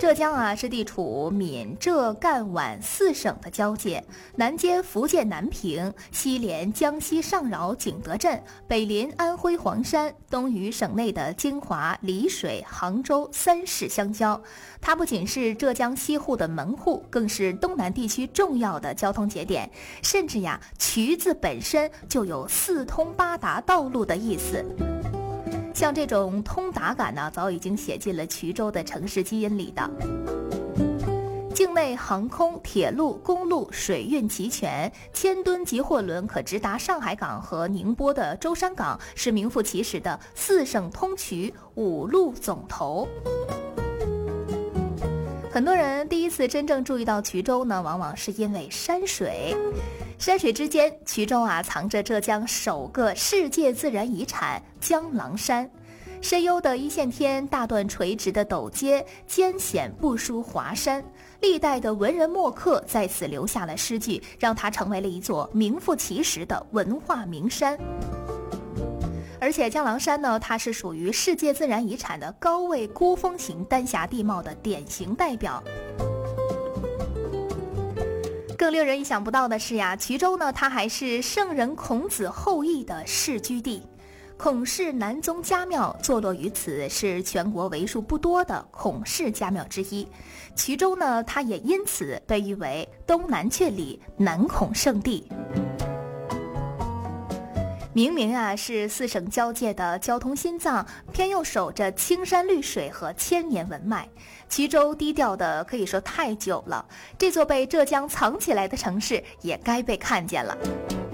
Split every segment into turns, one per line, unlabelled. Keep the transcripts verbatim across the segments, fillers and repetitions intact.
浙江啊是地处闽浙赣皖四省的交界，南接福建南平，西连江西上饶景德镇，北临安徽黄山，东与省内的金华、丽水、杭州三市相交。它不仅是浙江西户的门户，更是东南地区重要的交通节点，甚至呀，衢字本身就有四通八达道路的意思。像这种通达感呢，早已经写进了衢州的城市基因里的。境内航空、铁路、公路、水运齐全，千吨级货轮可直达上海港和宁波的舟山港，是名副其实的四省通衢、五路总头。很多人第一次真正注意到衢州呢，往往是因为山水。山水之间，衢州啊藏着浙江首个世界自然遗产江郎山。深幽的一线天，大段垂直的陡阶，艰险不输华山。历代的文人墨客在此留下了诗句，让它成为了一座名副其实的文化名山。而且江郎山呢，它是属于世界自然遗产的高位孤峰型丹霞地貌的典型代表。更令人意想不到的是呀，衢州呢，它还是圣人孔子后裔的世居地。孔氏南宗家庙坐落于此，是全国为数不多的孔氏家庙之一。衢州呢，它也因此被誉为东南阙里南孔圣地。明明啊是四省交界的交通心脏，偏又守着青山绿水和千年文脉。衢州低调的可以说太久了，这座被浙江藏起来的城市也该被看见了。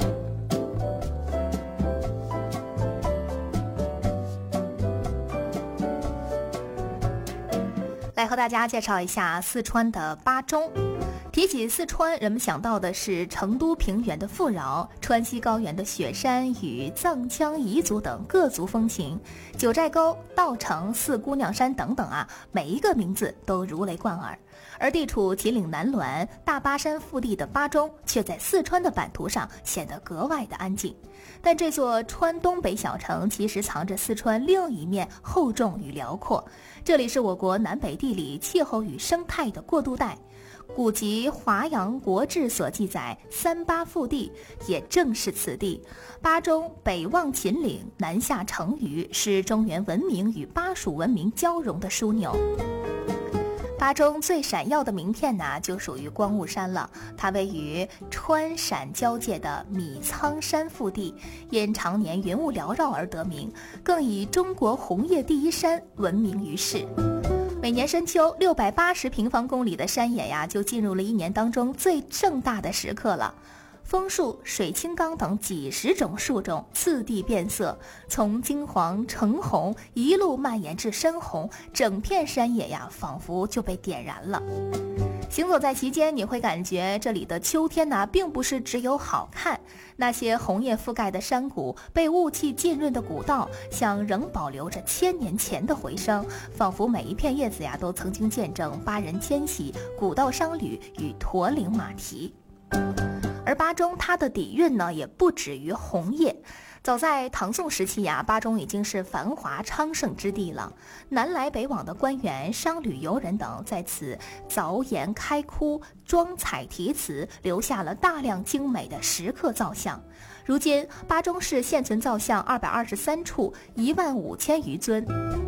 来和大家介绍一下四川的巴中。提起四川，人们想到的是成都平原的富饶，川西高原的雪山与藏羌彝族等各族风情，九寨沟、稻城、四姑娘山等等啊，每一个名字都如雷贯耳。而地处秦岭南峦、大巴山腹地的巴中，却在四川的版图上显得格外的安静。但这座川东北小城其实藏着四川另一面厚重与辽阔，这里是我国南北地理、气候与生态的过渡带。古籍《华阳国志》所记载，三巴腹地也正是此地。巴中北望秦岭，南下成渝，是中原文明与巴蜀文明交融的枢纽。巴中最闪耀的名片呢，就属于光雾山了。它位于川陕交界的米仓山腹地，因常年云雾缭绕而得名，更以中国红叶第一山闻名于世。每年深秋，六百八十平方公里的山野呀，就进入了一年当中最盛大的时刻了。枫树、水青冈等几十种树种次第变色，从金黄、橙红一路蔓延至深红，整片山野呀，仿佛就被点燃了。行走在其间，你会感觉这里的秋天呢，并不是只有好看。那些红叶覆盖的山谷，被雾气浸润的古道，像仍保留着千年前的回声，仿佛每一片叶子呀，都曾经见证巴人迁徙、古道商旅与驼铃马蹄。而巴中它的底蕴呢，也不止于红叶。早在唐宋时期呀，巴中已经是繁华昌盛之地了。南来北往的官员、商旅、游人等在此凿岩开窟、装彩题词，留下了大量精美的石刻造像。如今，巴中市现存造像二百二十三处，一万五千余尊。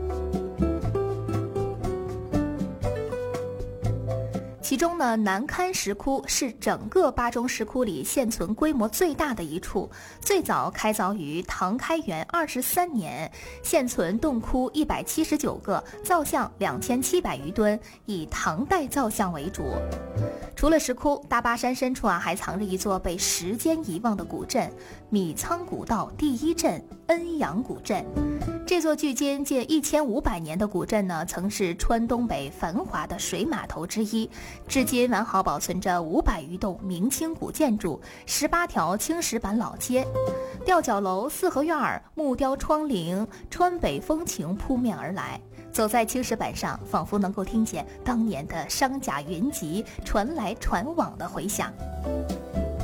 其中呢，南龛石窟是整个巴中石窟里现存规模最大的一处，最早开凿于唐开元二十三年，现存洞窟一百七十九个，造像两千七百余吨，以唐代造像为主。除了石窟，大巴山深处啊，还藏着一座被时间遗忘的古镇——米仓古道第一镇恩阳古镇。这座距今近一千五百年的古镇呢，曾是川东北繁华的水码头之一，至今完好保存着五百余栋明清古建筑，十八条青石板老街，吊脚楼、四合院、木雕窗棂，川北风情扑面而来。走在青石板上，仿佛能够听见当年的商贾云集传来传往的回响。